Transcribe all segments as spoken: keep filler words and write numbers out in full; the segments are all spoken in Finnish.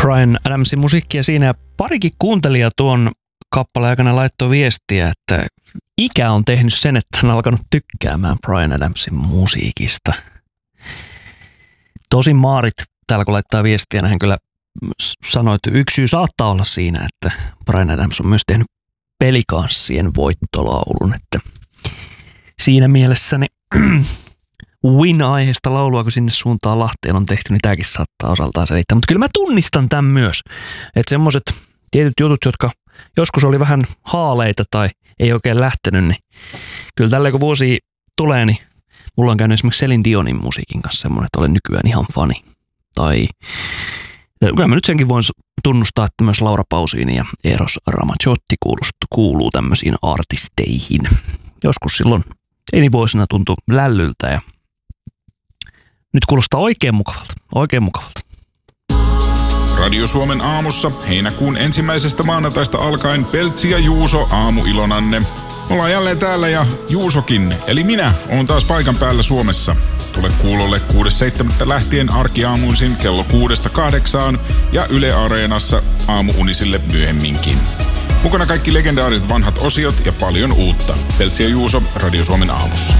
Bryan Adamsin musiikkia siinä ja parikin kuuntelija tuon kappaleen aikana laittoi viestiä, että ikä on tehnyt sen, että hän on alkanut tykkäämään Bryan Adamsin musiikista. Tosin Maarit täällä kun laittaa viestiä, hän kyllä sanoi, että yksi syy saattaa olla siinä, että Bryan Adams on myös tehnyt Pelikanssien voittolaulun, että siinä mielessä ne Win-aiheesta laulua, kun sinne suuntaan Lahteen on tehty, niin tämäkin saattaa osaltaan selittää. Mutta kyllä mä tunnistan tämän myös, että semmoiset tietyt jutut, jotka joskus oli vähän haaleita tai ei oikein lähtenyt, niin kyllä tällä kun vuosi tulee, niin mulla on käynyt esimerkiksi Celine Dionin musiikin kanssa semmoinen, että olen nykyään ihan fani. Tai kyllä mä nyt senkin voin tunnustaa, että myös Laura Pausini ja Eros Ramazzotti kuuluu tämmöisiin artisteihin. Joskus silloin teinivuosina tuntui lällyltä ja nyt kuulostaa oikein mukavalta, oikein mukavalta. Radio Suomen aamussa heinäkuun ensimmäisestä maanantaista alkaen Peltsi ja Juuso aamuilonanne. Ollaan jälleen täällä ja Juusokin, eli minä, olen taas paikan päällä Suomessa. Tule kuulolle kuudes seitsemättä lähtien arkiaamuisin kello kuudesta kahdeksaan ja Yle Areenassa aamuunisille myöhemminkin. Mukana kaikki legendaariset vanhat osiot ja paljon uutta. Peltsi ja Juuso Radio Suomen aamussa.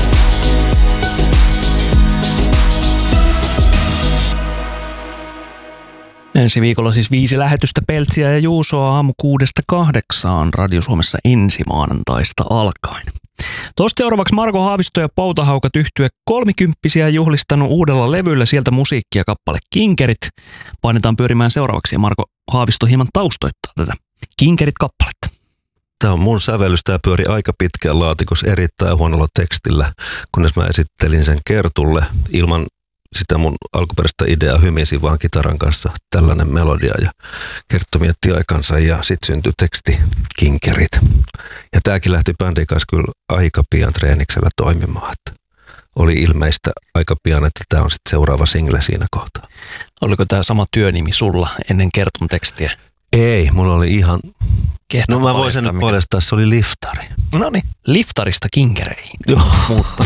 Ensi viikolla siis viisi lähetystä Peltsiä ja Juusoa aamu kuudesta kahdeksaan Radio Suomessa ensi maanantaista alkaen. Tuosta seuraavaksi Marko Haavisto ja Poutahaukat yhtye kolmikymppisiä juhlistanut uudella levyllä sieltä musiikkia kappale Kinkerit. Painetaan pyörimään seuraavaksi ja Marko Haavisto hieman taustoittaa tätä Kinkerit-kappaletta. Tämä on mun sävellys, tämä pyöri aika pitkään laatikossa erittäin huonolla tekstillä, kunnes mä esittelin sen Kertulle ilman sitä mun alkuperäistä ideaa, hymisin vaan kitaran kanssa tällainen melodia ja Kerttu mietti aikansa ja sitten syntyi teksti Kinkerit. Ja tämäkin lähti bändin kanssa kyllä aika pian treeniksellä toimimaan. Että oli ilmeistä aika pian, että tämä on sitten seuraava single siinä kohtaa. Oliko tämä sama työnimi sulla ennen Kertun tekstiä? Ei, mulla oli ihan... Kehtaa no mä voisin nyt paljastaa, se oli Liftari. No niin, Liftarista Kinkereihin. Joo.